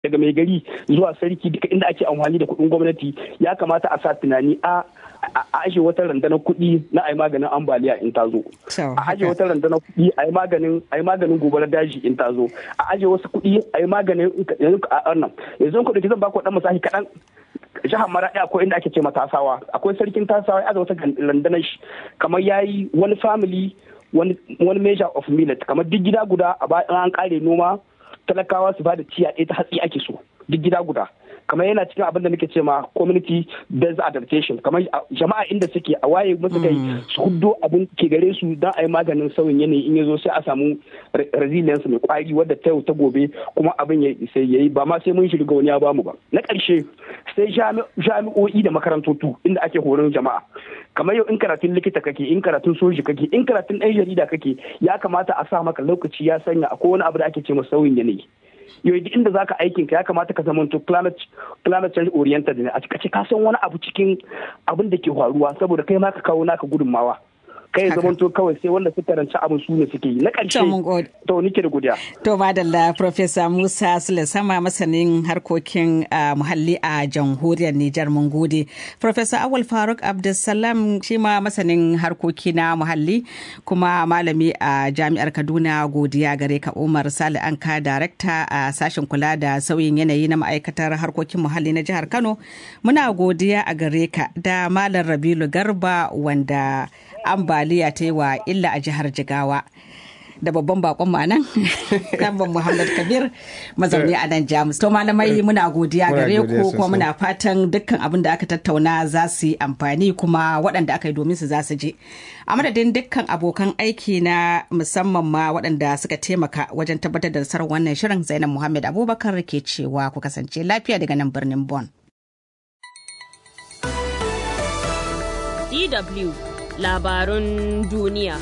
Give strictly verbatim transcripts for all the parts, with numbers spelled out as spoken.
daga mai gari zuwa sarki duka inda ake amfani da kuɗin gwamnati ya kamata a sa tunani a a aje wata randanar kuɗi na ai maganin ambaliya in ta zo, a aje wata randanar kuɗi ai maganin ai maganin gobarar daji in ta zo, a aje wasu kuɗi ai maganin yanzu a nan yanzu kuɗi zan ba ku dan misali kaɗan. Jihar Maraɗi akwai inda ake ce tasawa, akwai sarkin tasawa ya wata randanar shi kamar yayi wani family wani wani measure of millet kamar duk gida guda a bayan an kare noma talakawa su ba da ciya ɗaya ta hatsi ake so duk gida guda, kamar yana cikin abin da muke ce ma community based adaptation, kamar jama'a inda suke a waye musu kai su huddo abin ke gare su don a yi maganin sauyin yanayi in ya zo sai a samu resilience mai kwari wadda ta yau ta gobe kuma abin ya yi ba ma sai mun shirga wani ya bamu ba. Na ƙarshe sai jami'o'i da makarantotu inda ake horon jama'a, kamar yau in karatun likita kake, in karatun soji kake, in karatun ɗan jarida kake, ya kamata a sa maka lokaci ya sanya akwai wani abu da ake ce ma sauyin yanayi. Yau duk inda zaka aikin ka ya kamata ka zama to climate climate change oriented ne, a ce ka san wani abu cikin abin da ke faruwa saboda kai ma ka kawo naka gudunmawa. Kai ya zamanto kawai sai wanda suka ranci abin su ne suke yi. Na ƙarshe to nike da godiya. To madalla Professor Musa Sule Sama masanin harkokin muhalli a jamhuriyar Nijar mun gode. Professor Awal Faruk Abdulsalam shi ma masanin harkoki na muhalli kuma malami a Jami'ar Kaduna, godiya gare ka. Umar Sale Anka Director a sashen kula da sauyin yanayi na ma'aikatar harkokin muhalli na jihar Kano, muna godiya a gare ka. Da Malam Rabilu Garba wanda ambaliya ta yi wa illa a jihar Jigawa, da babban bakon mu anan Kamban Muhammad Kabir mazauni a nan Jamus. To malamai muna godiya gare ku kuma muna fatan dukkan abin da aka tattauna za su yi amfani kuma waɗanda aka yi domin su za su je. A madadin dukkan abokan aiki na musamman ma waɗanda suka taimaka wajen tabbatar da nasarar wannan shirin, Zainab Muhammad Abubakar ke cewa ku kasance lafiya daga nan birnin Bonn. D W Labarun duniya.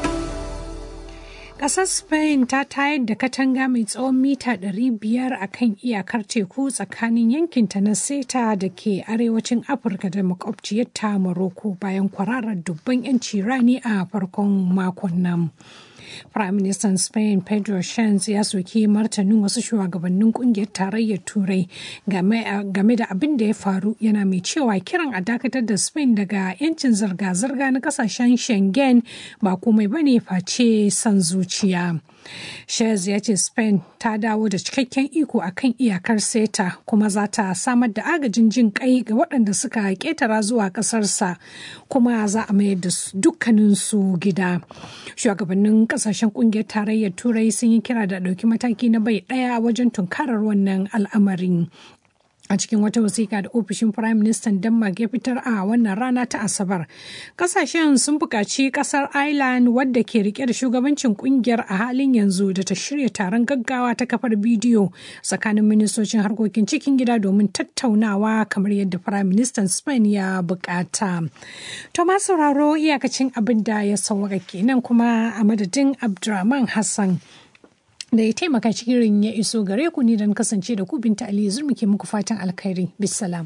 Ƙasar Spain ta tayar da katanga mai tsawon mita ɗari biyar a kan iyakar teku tsakanin yankinta na Ceuta da ke arewacin Afirka da makwabciyarta Morocco bayan kwararar dubban 'yanci rani a farkon makon nan. Prime Minister Spain Pedro Sanchez ya soki martanin wasu shugabannin kungiyar tarayyar Turai game da abin da ya faru, yana mai cewa kiran a dakatar da Spain daga yancin zirga-zirga na kasashen Schengen ba komai bane face son zuciya. Sanchez ya ce Spain ta dawo da cikakken iko a kan iyakar Ceuta kuma za ta samar da agajin jin kai ga waɗanda suka ƙetara zuwa ƙasarsa kuma za a mayar da dukkaninsu gida. Shugabannin ƙasashen ƙungiyar tarayyar Turai sun yi kira da ɗauki mataki na bai ɗaya wajen tunkarar wannan al'amarin. A cikin wata wasiƙa da ofishin Prime Minister Denmark ya fitar a wannan rana ta Asabar, kasashen sun buƙaci ƙasar Ireland wadda ke rike da shugabancin ƙungiyar a halin yanzu da ta shirya taron gaggawa ta kafar bidiyo tsakanin ministocin harkokin cikin gida domin tattaunawa kamar yadda Prime Minister Spain ya buƙata. To ma sauraro iyakacin abin da ya sauwaka kenan, kuma a madadin Abdurrahman Hassan da ya taimaka cikin ya iso gare ku, ni don kasance da ku Binta Ali Zurmi ke muku fatan alkhairi. Bisalam.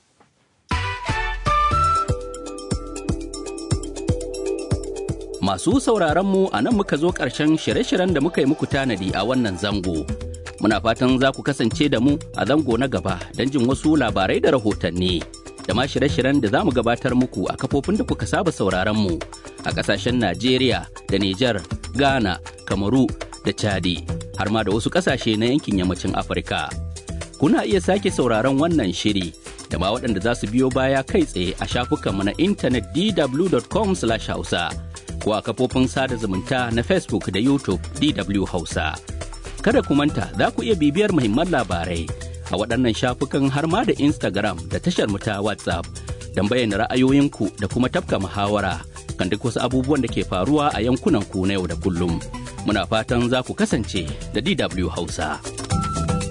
Masu sauraron mu a nan muka zo ƙarshen shirye-shiryen da muka yi muku tanadi a wannan zango. Muna fatan za ku kasance da mu a zango na gaba don jin wasu labarai da rahotanni da ma shirye-shiryen da za mu gabatar muku a kafofin da kuka saba sauraron mu a ƙasashen Najeriya da Nijar, Ghana, Kamaru da Chadi, har ma da wasu ƙasashe na yankin yammacin Afirka. Kuna iya sake sauraron wannan shiri da ma waɗanda za su biyo baya kai tsaye a shafukanmu na intanet d w dot com slash hausa ko a kafofin sada zumunta na Facebook da YouTube D W Hausa. Kada ku manta za ku iya bibiyar muhimman labarai a waɗannan shafukan har ma da Instagram da tashar mu ta WhatsApp don bayyana ra'ayoyinku da kuma tafka muhawara kan duk wasu abubuwan da ke faruwa a yankunan ku na yau da kullum. Muna fatan za ku kasance da D W Hausa.